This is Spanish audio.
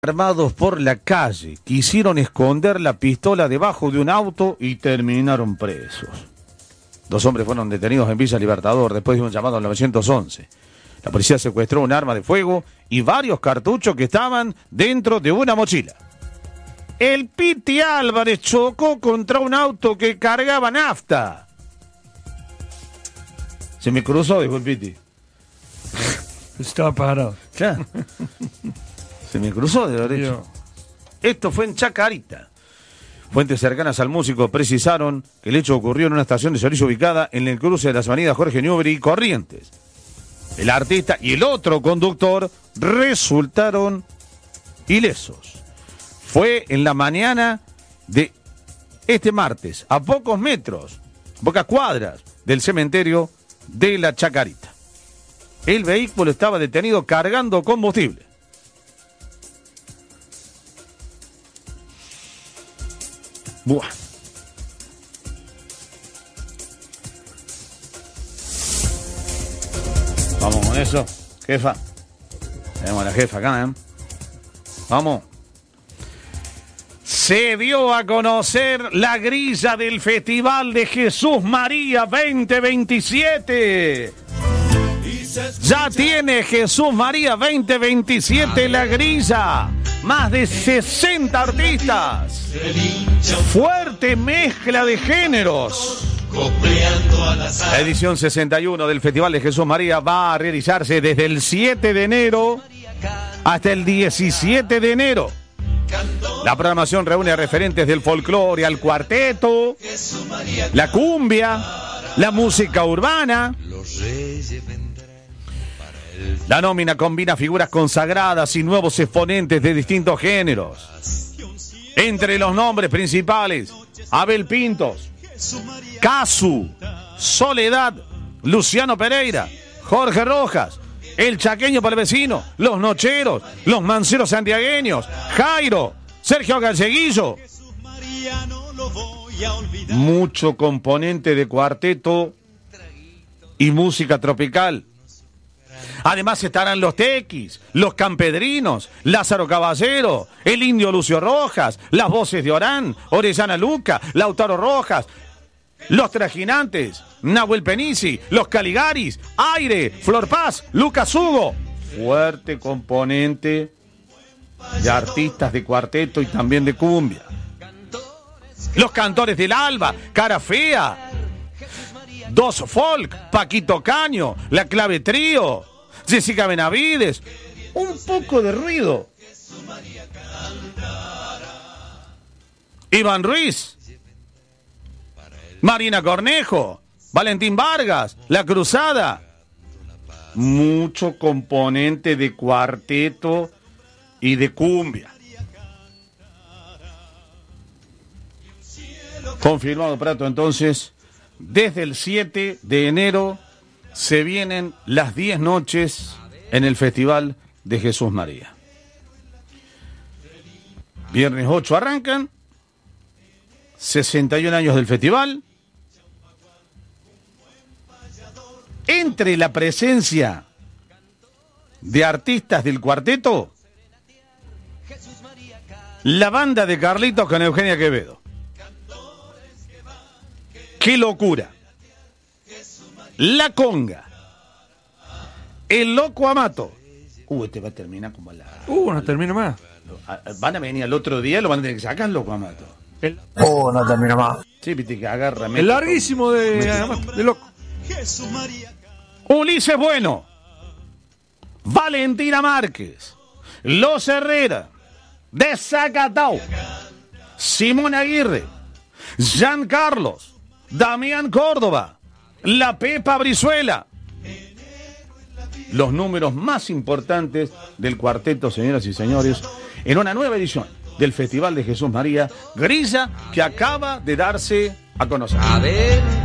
Armados por la calle, quisieron esconder la pistola debajo de un auto y terminaron presos. 2 hombres fueron detenidos en Villa Libertador después de un llamado al 911. La policía secuestró un arma de fuego y varios cartuchos que estaban dentro de una mochila. El Piti Álvarez chocó contra un auto que cargaba nafta. Se me cruzó, dijo el Piti. Estaba parado. Claro. Se me cruzó de derecho. Esto fue en Chacarita. Fuentes cercanas al músico precisaron que el hecho ocurrió en una estación de servicio ubicada en el cruce de las avenidas Jorge Newbery y Corrientes. El artista y el otro conductor resultaron ilesos. Fue en la mañana de este martes, a pocos metros, pocas cuadras del cementerio de la Chacarita. El vehículo estaba detenido cargando combustible. Buah. Vamos con eso, jefa. Tenemos a la jefa acá, ¿eh? Vamos. Se dio a conocer la grilla del Festival de Jesús María 2027. Ya tiene Jesús María 2027 la grilla. Más de 60 artistas. Fuerte mezcla de géneros. La edición 61 del Festival de Jesús María va a realizarse desde el 7 de enero hasta el 17 de enero. La programación reúne a referentes del folclore, al cuarteto, la cumbia, la música urbana. La nómina combina figuras consagradas y nuevos exponentes de distintos géneros. Entre los nombres principales, Abel Pintos, Casu, Soledad, Luciano Pereira, Jorge Rojas, El Chaqueño Palvecino, Los Nocheros, Los Manceros Santiagueños, Jairo, Sergio Galleguillo. Mucho componente de cuarteto y música tropical. Además estarán los Tequis, los Campedrinos, Lázaro Caballero, el Indio Lucio Rojas, las voces de Orán, Orellana Luca, Lautaro Rojas, los Trajinantes, Nahuel Penisi, los Caligaris, Aire, Flor Paz, Lucas Hugo. Fuerte componente de artistas de cuarteto y también de cumbia. Los Cantores del Alba, Cara Fea, Dos Folk, Paquito Caño, La Clave Trío, Jessica Benavides, un poco de ruido. Iván Ruiz, Marina Cornejo, Valentín Vargas, La Cruzada. Mucho componente de cuarteto y de cumbia. Confirmado, Prato, entonces, desde el 7 de enero se vienen las 10 noches en el Festival de Jesús María. Viernes 8 arrancan, 61 años del festival. Entre la presencia de artistas del cuarteto, la banda de Carlitos con Eugenia Quevedo. ¡Qué locura! La Conga, el Loco Amato. Este va a terminar como la... No termina más. Van a venir al otro día, lo van a tener que sacar, Loco Amato. No termina más. Sí, viste que agarra... El larguísimo de Loco. Ulises Bueno, Valentina Márquez, Los Herrera, Desacatau, Simón Aguirre, Jean Carlos, Damián Córdoba, La Pepa Brizuela. Los números más importantes del cuarteto, señoras y señores, en una nueva edición del Festival de Jesús María, grilla que acaba de darse a conocer.